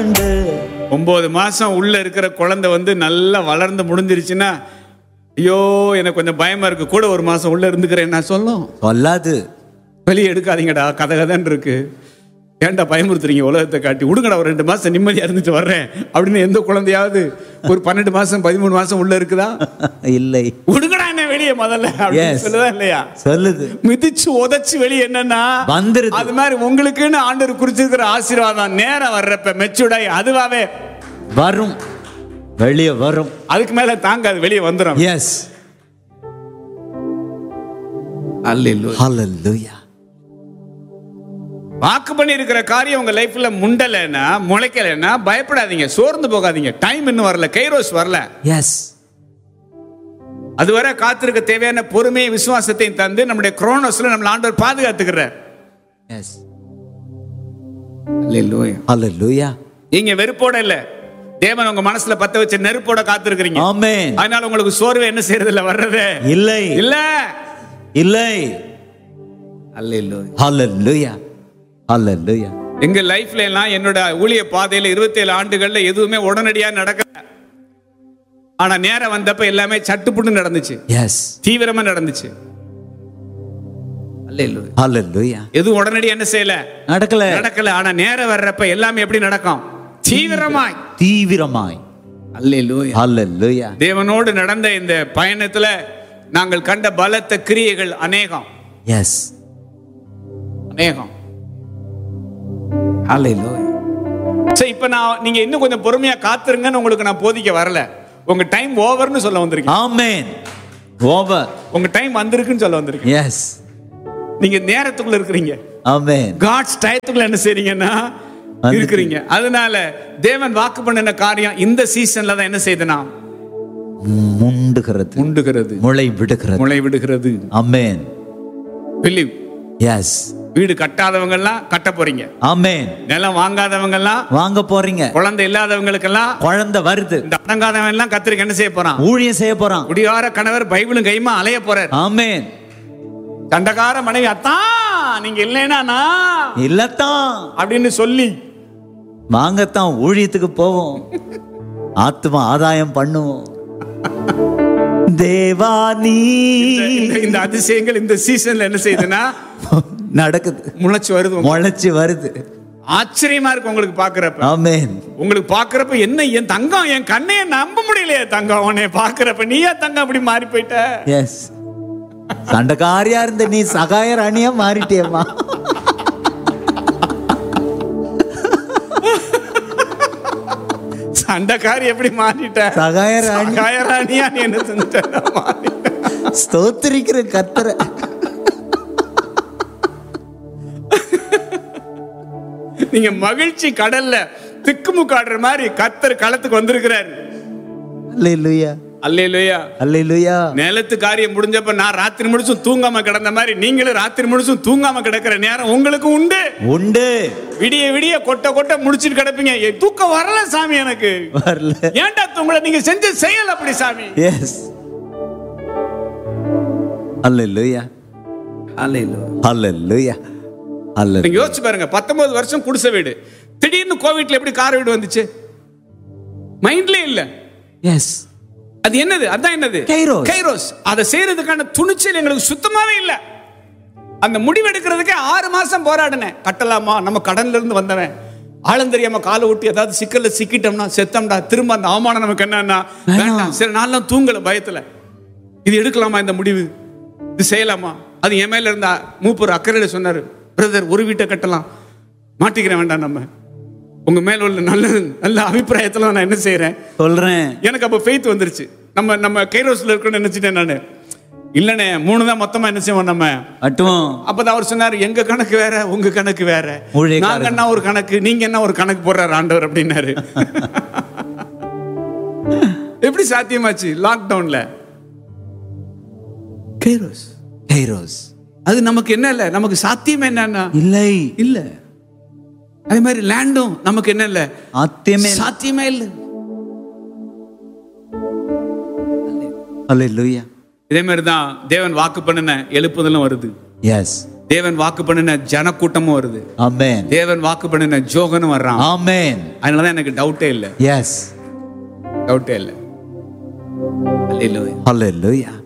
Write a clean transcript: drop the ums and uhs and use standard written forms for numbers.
9 மாசம் உள்ள இருக்கிற குழந்தை வந்து நல்லா வளர்ந்து முடிஞ்சிருச்சுன்னா, ஐயோ எனக்கு கொஞ்சம் பயமா இருக்கு, கூட 1 மாசம் உள்ள இருந்துக்கிறேன் நான் சொல்லும் சொல்லாது. வெளியே எடுக்காதீங்கடா, கதை கதைன்னு இருக்கு, ஏன்டா பயமுறுத்துறீங்க உலகத்தை காட்டி, விடுங்கடா ஒரு 2 மாசம் நிம்மதியா இருந்துட்டு வர்றேன் அப்படின்னு எந்த குழந்தையாவது ஒரு 12 மாசம் 13 மாசம் உள்ள இருக்குதா? இல்லை. விடுங்கடா என்ன வெளியே முதல்ல அப்படின்னு சொல்லுதா இல்லையா? சொல்லுது. மிதிச்சு உதச்சு வெளியே என்னன்னா வந்துருது. அது மாதிரி உங்களுக்குன்னு ஆண்டவர் குறிச்சிருக்கிற ஆசீர்வாதம் நேரம் வர்றப்ப மெச்சூர்டாய் அதுவாவே வரும், வெளியே வரும். அதுக்கு மேல தாங்காது, வெளியே வந்துடும். எஸ். அல்லேலூயா. ஹல்லேலூயா. வாக்கு பண்ணி இருக்கிற காரியம் உங்க லைஃப்ல முண்டலைன்னா, முளைக்கலைன்னா பயப்படாதீங்க, சோர்ந்து போகாதீங்க. டைம் இன்னும் வரல, கைரோஸ் வரல. எஸ். அதுவரை காத்திருக்க தேவையான பொறுமையை விசுவாசத்தையும் தந்து நம்முடைய குரோனோஸ்ல நம்ம ஆண்டவர் பாதுகாத்துக்கிறார். எஸ். அல்லேலூயா. ஹல்லேலூயா. நீங்க வெறுப்போட இல்ல, தேவன் உங்க மனசுல பத்த வச்ச நெருப்போட காத்திருக்கிறீங்க. ஆமென். அதனால உங்களுக்கு சோர்வு என்ன செய்யறது இல்ல, வர்றது இல்லை, இல்ல. இல்லை. அல்லேலூயா. ஹல்லேலூயா. ஹல்லேலூயா. எங்க லைஃப்ல எல்லாம் என்னோட ஊழிய பாதையில 27 ஆண்டுகள்ல எதுவுமே உடனடியா நடக்கல. ஆனா நேரம் வந்தப்ப எல்லாமே சட்டுப்புட்டு நடந்துச்சு. எஸ். தீவிரமா நடந்துச்சு. அல்லேலூயா. ஹல்லேலூயா. எதுவும் உடனடியா என்ன செய்யல, நடக்கல. ஆனா நேரம் வர்றப்ப எல்லாமே எப்படி நடக்கும்? தீவிரமாய். தீவிரமாய். அல்லேலூயா. ஹல்லேலூயா. தேவனோடு நடந்த இந்த பயணத்துல நாங்கள் கண்ட பலத்த கிரியைகள் அநேகம். எஸ். அநேகம். ஹல்லேலூயா. சோ இப்போ நீங்க இன்னும் கொஞ்சம் பொறுமையா காத்துருங்கன்னு உங்களுக்கு நான் போதிக்க வரல. உங்க டைம் ஓவர்னு சொல்ல வந்திருக்கேன். ஆமென். ஓவர். உங்க டைம் வந்திருக்குன்னு சொல்ல வந்திருக்கேன். எஸ். நீங்க நேரத்துக்குள்ள இருக்கிறீங்க. ஆமென். காட்ஸ் டயத்துக்குள்ள என்ன செய்றீங்கன்னா இருக்கிறீங்க. அதனால தேவன் வாக்கு பண்ணின காரியம் இந்த சீசன்ல தான் என்ன செய்தனா முண்டுகிறது, முளை விடுகிறது. ஆமென். பிலீவ். எஸ். வீடு கட்டாதவங்க எல்லாம் கட்ட போறீங்க. ஆமென். நிலம் வாங்காதவங்க எல்லாம் வாங்க போறீங்க. குழந்தை இல்லாதவங்களுக்கு எல்லாம் குழந்தை வருது. இந்த அடங்காதவன் எல்லாம் கத்திரிக்க என்ன செய்ய போறான்? ஊழியம் செய்ய போறான். குடியார கணவர் பைபிளும் கைமா அலைய போறார். ஆமென். சண்டக்கார மனைவி அத்தான் நீங்க இல்லைன்னா இல்லத்தான் அப்படின்னு சொல்லி வாங்கத்தான் ஊழியத்துக்கு போவோம், ஆத்மா ஆதாயம் பண்ணுவோம். தேவானி இந்த அதிசயங்கள் இந்த சீசன்ல என்ன செய்யுதுன்னா நடக்குது, முளைச்சு வருது. ஆச்சரியமா இருக்கு உங்களுக்கு பாக்குறப்ப. ஆமென். உங்களுக்கு பாக்குறப்ப என்ன என் தங்கம், என் கண்ணையே நம்ப முடியலையே தங்கம், உன்னை பாக்குறப்ப நீயா தங்கம் அப்படி மாறி போயிட்ட. எஸ். சண்டைக்காரியா இருந்த நீ சகாய ராணியா மாறிட்டியம்மா. சண்டைக்காரி எப்படி மாறிட்ட? சகாய ராணியா நீ என்ன செஞ்சிட்ட? ஸ்தோத்திரிக்கிற கர்த்தரை. நீங்க மகிழ்ச்சி கடல்ல திக்குமுக்காடுற மாதிரி கர்த்தர் களத்துக்கு வந்திருக்கிறார். அல்லேலூயா. அல்லேலூயா. அல்லேலூயா. நேலத்து காரியம் முடிஞ்சப்ப நான் ராத்திரி முழுசும் தூங்காம கிடந்த மாதிரி நீங்களும் ராத்திரி முழுசும் தூங்காம கிடக்கிற நேரம் உங்களுக்கு உண்டு. விடிய விடிய கொட்ட முடிச்சிட்டு கிடப்பீங்க. தூக்கம் வரல சாமி, எனக்கு வரல. ஏன்டா தூங்கல? நீங்க செஞ்ச செயல் அப்படி சாமி. எஸ். அல்லேலூயா. அல்லேலூயா. அல்லேலூயா. நீங்க யோசிச்சு பாருங்க, 19 வருஷம் குடிசை வீடு, திடீர்னு கோவிட்ல எப்படி கார் வீடு வந்துச்சு? மைண்ட்லயே இல்ல. எஸ். அது என்னது? அதான் என்னது? கைரோஸ். அதை செய்யறதுக்கான துணிச்சல் எங்களுக்கு சுத்தமாவே இல்ல. அந்த முடிவெடுக்கிறதுக்கே 6 மாசம் போராடினேன். கட்டலாமா, நம்ம கடன்ல இருந்து வந்தவன், ஆழம் தெரியாம காலை விட்டு ஏதாவது சிக்கல்ல சிக்கிட்டோம்னா செத்தோம்டா, திரும்ப அந்த அவமானம் நமக்கு என்னன்னா வேண்டாம். சரி, நான்லாம் தூங்கல பயத்துல. இது எடுக்கலாமா இந்த முடிவு, இது செய்யலாமா? அது என் மேல இருந்தா மூப்பர் அக்கறையில சொன்னாரு, பிரதர் ஒரு வீட்டை கட்டலாம், மாட்டிக்கிற வேண்டாம், நம்ம உங்க மேல உள்ள நல்ல அபிப்பிராயத்துல நான் என்ன செய்யறேன் சொல்றேன். எனக்கு அப்ப ஃபெய்த் வந்துருச்சு. நம்ம கைரோஸ்ல இருக்கணும்னு நினைச்சிட்டேன் நானு. இல்லனே 3 தான் மொத்தமா என்ன செய்வோம் நம்ம அட்டுவோம். அப்பதான் அவர் சொன்னாரு, எங்க கணக்கு வேற உங்க கணக்கு வேற, நாங்க என்ன ஒரு கணக்கு, நீங்க என்ன ஒரு கணக்கு போடுறாரு ஆண்டவர் அப்படின்னாரு. எப்படி சாத்தியமாச்சு? லாக்டவுன்ல கைரோஸ் அது நமக்கு என்ன இல்ல, நமக்கு சாத்தியம் என்னன்னா இல்ல. அதே மாதிரி லேண்டும் நமக்கு என்ன இல்ல, சாத்தியமே இல்ல. அல்லேலூயா. இதே மாதிரி தான் தேவன் வாக்கு பண்ணின எழுப்புதலும் வருது. எஸ். தேவன் வாக்கு பண்ணின ஜனக்கூட்டமும் வருது. ஆமென். தேவன் வாக்கு பண்ணின ஜோகனும் வர்றான். ஆமென். அதனாலதான் எனக்கு டவுட்டே இல்லை. எஸ். டவுட்டே இல்லை. அல்லேலூயா. ஹல்லேலூயா.